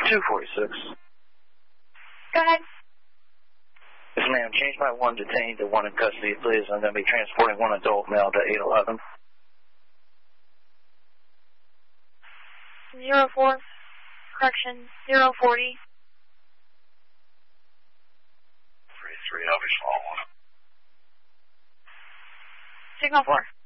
246. Go ahead. Yes, ma'am. Change my one detained to one in custody, please. I'm going to be transporting one adult male to 811. 04. Correction. 040. 33, I'll be small one. Signal 4.